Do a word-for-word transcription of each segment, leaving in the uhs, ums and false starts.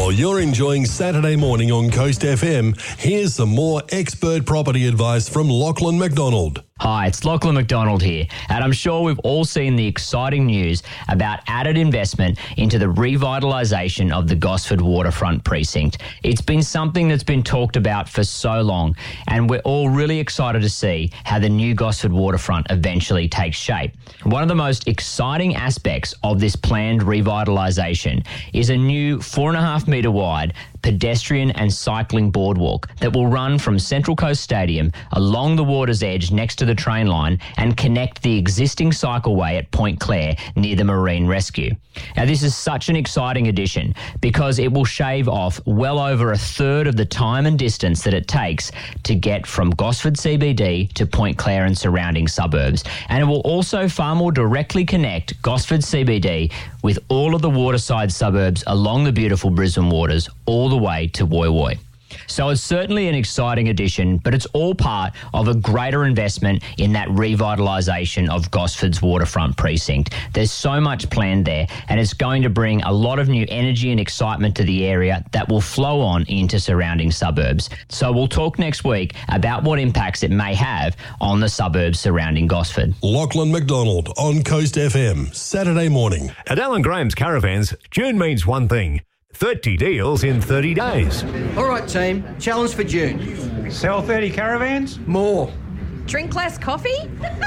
While you're enjoying Saturday morning on Coast F M, here's some more expert property advice from Lachlan McDonald. Hi, it's Lachlan McDonald here, and I'm sure we've all seen the exciting news about added investment into the revitalisation of the Gosford Waterfront Precinct. It's been something that's been talked about for so long, and we're all really excited to see how the new Gosford Waterfront eventually takes shape. One of the most exciting aspects of this planned revitalisation is a new four and a half metre wide pedestrian and cycling boardwalk that will run from Central Coast Stadium along the water's edge next to the train line and connect the existing cycleway at Point Clare near the Marine Rescue. Now, this is such an exciting addition because it will shave off well over a third of the time and distance that it takes to get from Gosford C B D to Point Clare and surrounding suburbs. And it will also far more directly connect Gosford C B D with all of the waterside suburbs along the beautiful Brisbane waters all the way to Woy Woy. So it's certainly an exciting addition, but it's all part of a greater investment in that revitalisation of Gosford's waterfront precinct. There's so much planned there, and it's going to bring a lot of new energy and excitement to the area that will flow on into surrounding suburbs. So we'll talk next week about what impacts it may have on the suburbs surrounding Gosford. Lachlan McDonald on Coast F M, Saturday morning. At Alan Graham's Caravans, June means one thing. thirty deals in thirty days. All right, team. Challenge for June. Sell thirty caravans? More. Drink less coffee?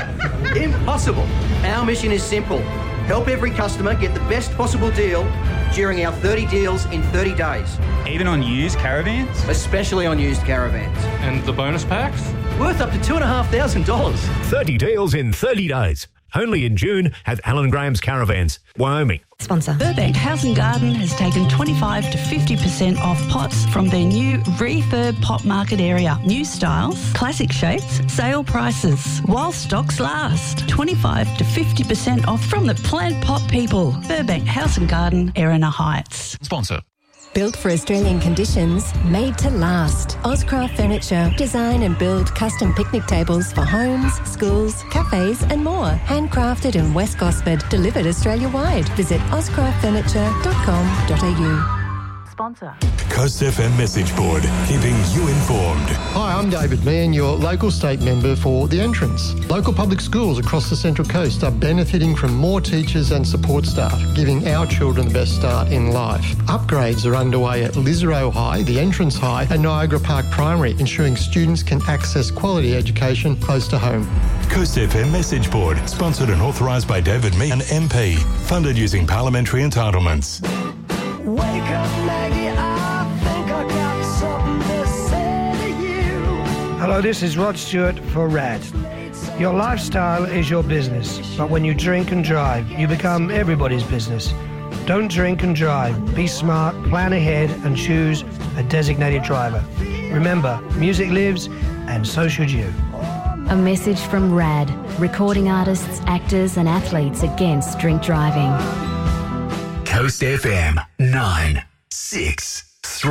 Impossible. Our mission is simple. Help every customer get the best possible deal during our thirty deals in thirty days. Even on used caravans? Especially on used caravans. And the bonus packs? Worth up to two thousand five hundred dollars. thirty deals in thirty days. Only in June at Alan Graham's Caravans, Wyoming. Sponsor. Burbank House and Garden has taken twenty-five to fifty percent off pots from their new refurb pot market area. New styles, classic shapes, sale prices. While stocks last. twenty-five to fifty percent off from the plant pot people. Burbank House and Garden, Erina Heights. Sponsor. Built for Australian conditions, made to last. Ozcraft Furniture. Design and build custom picnic tables for homes, schools, cafes and more. Handcrafted in West Gosford. Delivered Australia-wide. Visit ozcraft furniture dot com dot a u. Sponsor. Coast F M message board, keeping you informed. Hi, I'm David Mann, your local state member for The Entrance. Local public schools across the Central Coast are benefiting from more teachers and support staff, giving our children the best start in life. Upgrades are underway at Lisarow High, The Entrance High and Niagara Park Primary, ensuring students can access quality education close to home. Coast F M message board, sponsored and authorised by David Meehan, M P. Funded using parliamentary entitlements. Wake up, Maggie, I think I got something to say to you. Hello, this is Rod Stewart for R A D. Your lifestyle is your business, but when you drink and drive, you become everybody's business. Don't drink and drive. Be smart, plan ahead, and choose a designated driver. Remember, music lives, and so should you. A message from R A D, recording artists, actors, and athletes against drink driving. Coast F M nine six.